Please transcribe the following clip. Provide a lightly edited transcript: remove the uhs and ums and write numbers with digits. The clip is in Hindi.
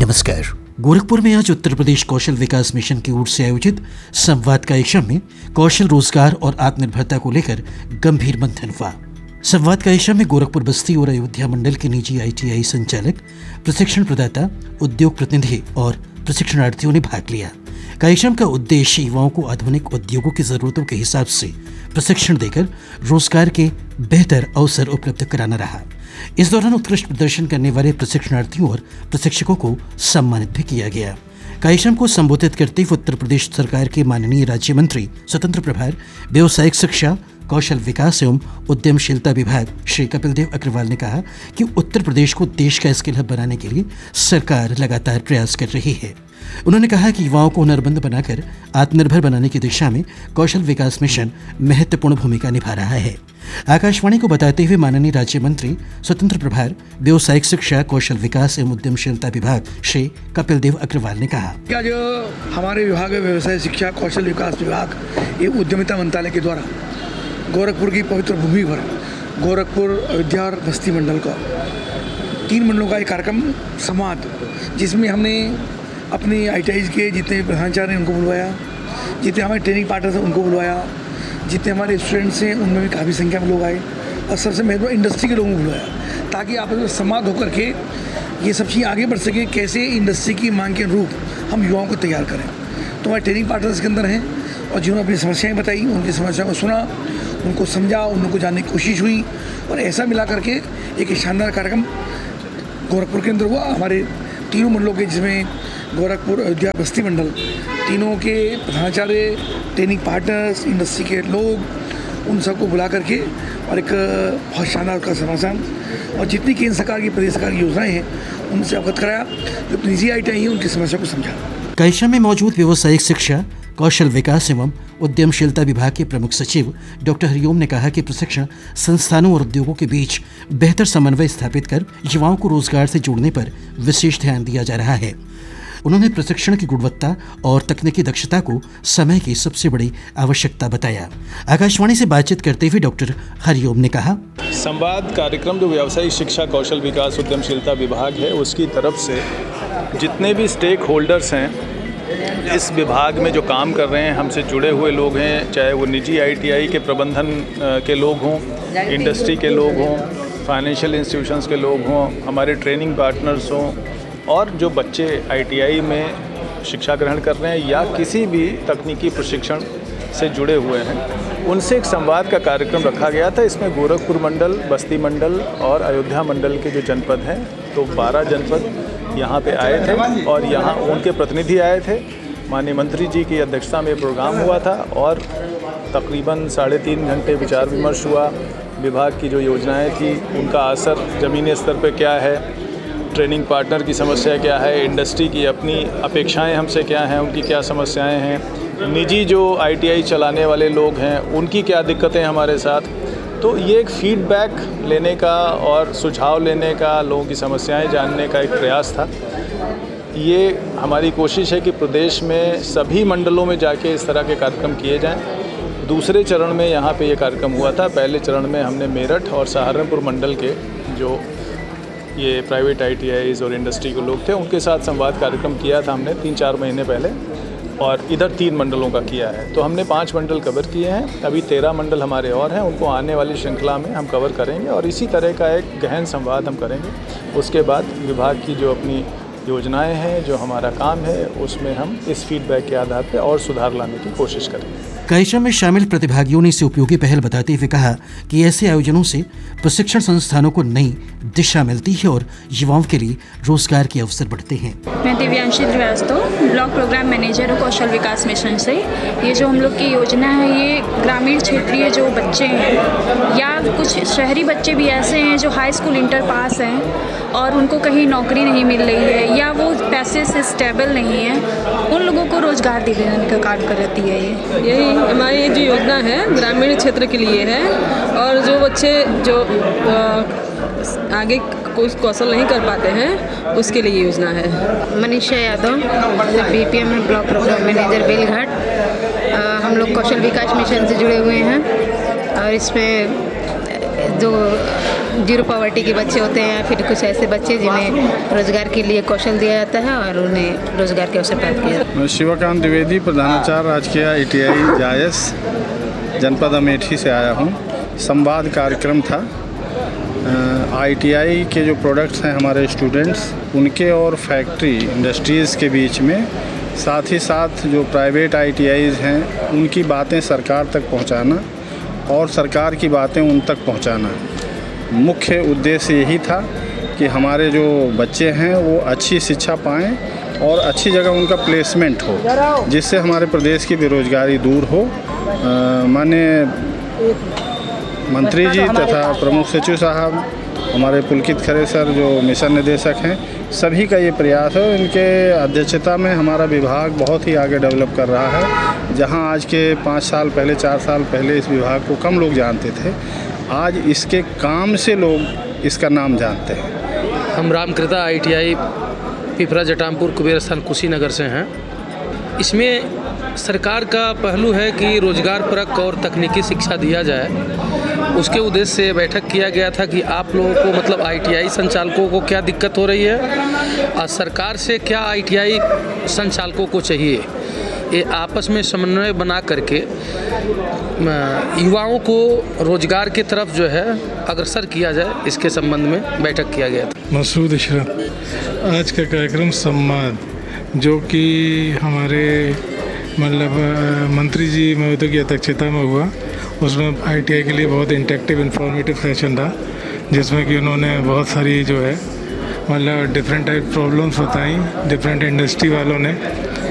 नमस्कार। गोरखपुर में आज उत्तर प्रदेश कौशल विकास मिशन की ओर से आयोजित संवाद कार्यक्रम में कौशल रोजगार और आत्मनिर्भरता को लेकर गंभीर मंथन हुआ। संवाद कार्यक्रम में गोरखपुर बस्ती और अयोध्या मंडल के निजी ITI संचालक, प्रशिक्षण प्रदाता, उद्योग प्रतिनिधि और प्रशिक्षणार्थियों ने भाग लिया। कार्यक्रम का उद्देश्य युवाओं को आधुनिक उद्योगों की जरूरतों के हिसाब से प्रशिक्षण देकर रोजगार के बेहतर अवसर उपलब्ध कराना रहा। इस दौरान उत्कृष्ट प्रदर्शन करने वाले प्रशिक्षणार्थियों और प्रशिक्षकों को सम्मानित भी किया गया। कार्यक्रम को संबोधित करते हुए उत्तर प्रदेश सरकार के माननीय राज्य मंत्री स्वतंत्र प्रभार व्यावसायिक शिक्षा, कौशल विकास एवं उद्यमशीलता विभाग श्री कपिल देव अग्रवाल ने कहा कि उत्तर प्रदेश को देश का स्किल हब बनाने के लिए सरकार लगातार प्रयास कर रही है। उन्होंने कहा कि युवाओं को हुनरमंद बनाकर आत्मनिर्भर बनाने की दिशा में कौशल विकास मिशन महत्वपूर्ण भूमिका निभा रहा है। आकाशवाणी को बताते हुए माननीय राज्य मंत्री स्वतंत्र प्रभार व्यावसायिक शिक्षा, कौशल विकास एवं उद्यमशीलता विभाग श्री कपिल देव अग्रवाल ने कहा क्या जो हमारे विभाग है व्यवसाय शिक्षा, कौशल विकास विभाग एवं उद्यमिता मंत्रालय के द्वारा गोरखपुर की पवित्र भूमि पर गोरखपुर, अयोध्या और बस्ती मंडल का 3 मंडलों का एक कार्यक्रम संवाद, जिसमें हमने अपने ITI के जितने प्रधानाचार्य हैं उनको बुलवाया, जितने हमारे ट्रेनिंग पार्टनर्स हैं उनको बुलवाया, जितने हमारे स्टूडेंट्स हैं उनमें भी काफ़ी संख्या में लोग आए और सबसे महत्वपूर्ण इंडस्ट्री के लोगों को बुलवाया, ताकि आपस में संवाद होकर के ये सब चीज़ें आगे बढ़ सके, कैसे इंडस्ट्री की मांग के अनुरूप हम युवाओं को तैयार करें। तो हमारे ट्रेनिंग पार्टनर्स के अंदर हैं और जिन्होंने अपनी समस्याएं बताई, उनकी समस्याओं को सुना, उनको समझा, उनको जानने की कोशिश हुई और ऐसा मिला करके एक शानदार कार्यक्रम गोरखपुर के अंदर हुआ। हमारे 3 मंडलों के, जिसमें गोरखपुर, अयोध्या, बस्ती मंडल, तीनों के प्रधानाचार्य, ट्रेनिंग पार्टनर्स, इंडस्ट्री के लोग, उन सबको बुला करके और एक बहुत शानदार का समाधान और जितनी केंद्र सरकार की, प्रदेश सरकार की योजनाएं हैं उनसे अवगत कराया। जो निजी ITI हैं उनकी समस्या को समझा। कार्यक्रम में मौजूद व्यावसायिक शिक्षा, कौशल विकास एवं उद्यमशीलता विभाग के प्रमुख सचिव डॉक्टर हरिओम ने कहा कि प्रशिक्षण संस्थानों और उद्योगों के बीच बेहतर समन्वय स्थापित कर युवाओं को रोजगार से जोड़ने पर विशेष ध्यान दिया जा रहा है। उन्होंने प्रशिक्षण की गुणवत्ता और तकनीकी दक्षता को समय की सबसे बड़ी आवश्यकता बताया। आकाशवाणी से बातचीत करते हुए डॉक्टर हरिओम ने कहा, संवाद कार्यक्रम जो व्यावसायिक शिक्षा, कौशल विकास, उद्यमशीलता विभाग है उसकी तरफ से जितने भी स्टेक होल्डर्स हैं इस विभाग में जो काम कर रहे हैं, हमसे जुड़े हुए लोग हैं, चाहे वो निजी ITI के प्रबंधन के लोग हों, इंडस्ट्री के लोग हों, फाइनेंशियल इंस्टीट्यूशंस के लोग हों, हमारे ट्रेनिंग पार्टनर्स हों और जो बच्चे ITI में शिक्षा ग्रहण कर रहे हैं या किसी भी तकनीकी प्रशिक्षण से जुड़े हुए हैं, उनसे एक संवाद का कार्यक्रम रखा गया था। इसमें गोरखपुर मंडल, बस्ती मंडल और अयोध्या मंडल के जो जनपद हैं, तो 12 जनपद यहाँ पे आए थे और यहाँ उनके प्रतिनिधि आए थे। माननीय मंत्री जी की अध्यक्षता में प्रोग्राम हुआ था और तकरीबन 3.5 घंटे विचार विमर्श हुआ। विभाग की जो योजनाएं थी उनका असर ज़मीनी स्तर पे क्या है, ट्रेनिंग पार्टनर की समस्या क्या है, इंडस्ट्री की अपनी अपेक्षाएं हमसे क्या हैं, उनकी क्या समस्याएं हैं, निजी जो ITI चलाने वाले लोग हैं उनकी क्या दिक्कतें हमारे साथ। तो ये एक फीडबैक लेने का और सुझाव लेने का, लोगों की समस्याएं जानने का एक प्रयास था। ये हमारी कोशिश है कि प्रदेश में सभी मंडलों में जाके इस तरह के कार्यक्रम किए जाएं। दूसरे चरण में यहाँ पे ये कार्यक्रम हुआ था। पहले चरण में हमने मेरठ और सहारनपुर मंडल के जो ये प्राइवेट ITIs और इंडस्ट्री के लोग थे उनके साथ संवाद कार्यक्रम किया था हमने 3-4 महीने पहले, और इधर 3 मंडलों का किया है। तो हमने 5 मंडल कवर किए हैं। अभी 13 मंडल हमारे और हैं, उनको आने वाली श्रृंखला में हम कवर करेंगे और इसी तरह का एक गहन संवाद हम करेंगे। उसके बाद विभाग की जो अपनी योजनाएं हैं, जो हमारा काम है, उसमें हम इस फीडबैक के आधार पर और सुधार लाने की कोशिश करेंगे। कार्यक्रम में शामिल प्रतिभागियों ने इसे उपयोगी पहल बताते हुए कहा कि ऐसे आयोजनों से प्रशिक्षण संस्थानों को नई दिशा मिलती है और युवाओं के लिए रोजगार के अवसर बढ़ते हैं। मैं Divyanshi Srivastava, block programme manager हूँ कौशल विकास मिशन से। ये जो हम लोग की योजना है, ये ग्रामीण क्षेत्रीय जो बच्चे हैं या कुछ शहरी बच्चे भी ऐसे हैं जो हाई स्कूल इंटर पास हैं और उनको कहीं नौकरी नहीं मिल रही है या वो पैसे से स्टेबल नहीं है, उन लोगों को रोजगार दिलाने का कार्य करती है। यही हमारी जो योजना है ग्रामीण क्षेत्र के लिए है और जो बच्चे जो आगे कोई कौशल नहीं कर पाते हैं उसके लिए योजना है। मनीषा यादव, BPM में ब्लॉक प्रोग्राम मैनेजर बेलघाट। हम लोग कौशल विकास मिशन से जुड़े हुए हैं और इसमें जो जीरो पॉवर्टी के बच्चे होते हैं, फिर कुछ ऐसे बच्चे जिन्हें रोजगार के लिए कौशल दिया जाता है और उन्हें रोजगार के अवसर प्राप्त किया जाता है। मैं शिवकांत द्विवेदी, प्रधानाचार्य राजकीय ITI जायस, जनपद अमेठी से आया हूँ। संवाद कार्यक्रम था। ITI के जो प्रोडक्ट्स हैं हमारे स्टूडेंट्स, उनके और फैक्ट्री इंडस्ट्रीज़ के बीच में, साथ ही साथ जो प्राइवेट ITIs हैं उनकी बातें सरकार तक पहुंचाना और सरकार की बातें उन तक पहुंचाना। मुख्य उद्देश्य यही था कि हमारे जो बच्चे हैं वो अच्छी शिक्षा पाएँ और अच्छी जगह उनका प्लेसमेंट हो, जिससे हमारे प्रदेश की बेरोजगारी दूर हो। माननीय मंत्री जी तथा प्रमुख सचिव साहब, हमारे पुलकित खरे सर जो मिशन निदेशक हैं, सभी का ये प्रयास है। इनके अध्यक्षता में हमारा विभाग बहुत ही आगे डेवलप कर रहा है। जहां आज के 5 साल पहले, 4 साल पहले इस विभाग को कम लोग जानते थे, आज इसके काम से लोग इसका नाम जानते हैं। हम रामकृता ITI पिपरा जटामपुर कुबेर स्थान कुशीनगर से हैं। इसमें सरकार का पहलू है कि रोजगार परक और तकनीकी शिक्षा दिया जाए। उसके उद्देश्य से बैठक किया गया था कि आप लोगों को मतलब ITI संचालकों को क्या दिक्कत हो रही है और सरकार से क्या ITI संचालकों को चाहिए। ये आपस में समन्वय बना करके युवाओं को रोजगार की तरफ जो है अग्रसर किया जाए, इसके संबंध में बैठक किया गया था। मसूद इशरत। आज का कार्यक्रम संवाद, जो कि हमारे मतलब मंत्री जी महोदय की अध्यक्षता में हुआ, उसमें ITI के लिए बहुत इंटरेक्टिव इन्फॉर्मेटिव सेशन था, जिसमें कि उन्होंने बहुत सारी जो है मतलब डिफरेंट टाइप प्रॉब्लम्स बताई डिफरेंट इंडस्ट्री वालों ने।